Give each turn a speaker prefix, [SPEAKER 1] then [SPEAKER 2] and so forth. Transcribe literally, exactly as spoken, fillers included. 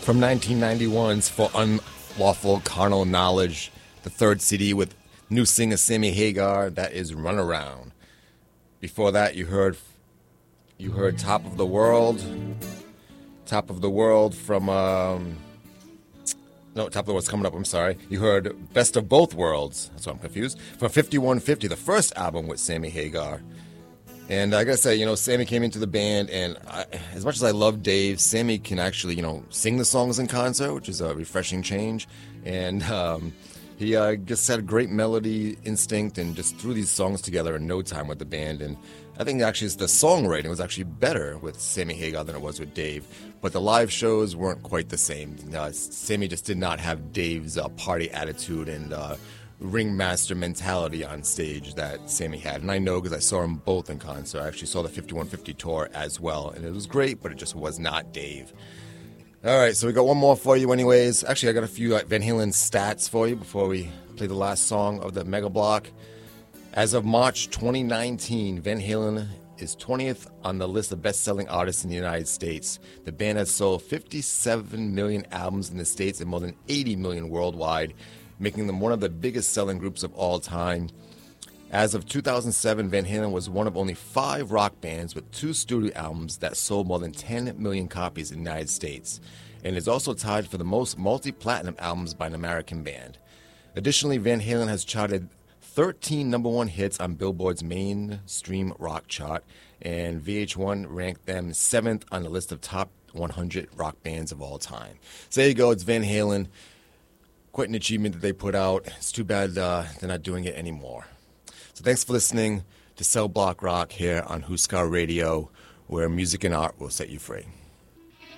[SPEAKER 1] From nineteen ninety-one's For Unlawful Carnal Knowledge, the third C D with new singer Sammy Hagar, that is Run Around. Before that, you heard you heard Top of the World, Top of the World from, um, no, Top of the World's coming up, I'm sorry. You heard Best of Both Worlds, that's why I'm confused, from fifty-one fifty, the first album with Sammy Hagar. And I gotta say, you know, Sammy came into the band, and I, as much as I love Dave, Sammy can actually, you know, sing the songs in concert, which is a refreshing change. And um, he uh, just had a great melody instinct and just threw these songs together in no time with the band. And I think actually the songwriting was actually better with Sammy Hagar than it was with Dave. But the live shows weren't quite the same. Uh, Sammy just did not have Dave's uh, party attitude and uh, ringmaster mentality on stage that Sammy had. And I know because I saw them both in concert. I actually saw the fifty-one fifty tour as well. And it was great, but it just was not Dave. All right, so we got one more for you anyways. Actually, I got a few uh, Van Halen stats for you before we play the last song of the Mega Block. As of March twenty nineteen, Van Halen is twentieth on the list of best-selling artists in the United States. The band has sold fifty-seven million albums in the States and more than eighty million worldwide, making them one of the biggest selling groups of all time. As of two thousand seven, Van Halen was one of only five rock bands with two studio albums that sold more than ten million copies in the United States, and is also tied for the most multi-platinum albums by an American band. Additionally, Van Halen has charted thirteen number one hits on Billboard's mainstream rock chart, and V H one ranked them seventh on the list of top one hundred rock bands of all time. So there you go, it's Van Halen. Quite an achievement that they put out. It's too bad uh, they're not doing it anymore. So thanks for listening to Cell Block Rock here on Huskar Radio, where music and art will set you free.